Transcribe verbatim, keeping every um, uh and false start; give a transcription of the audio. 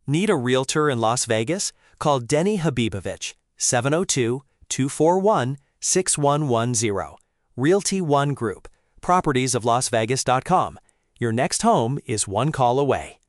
Need a realtor in Las Vegas? Call Denny Habibovich, seven oh two, two four one, six one one zero. Realty One Group, properties of las vegas dot com. Your next home is one call away.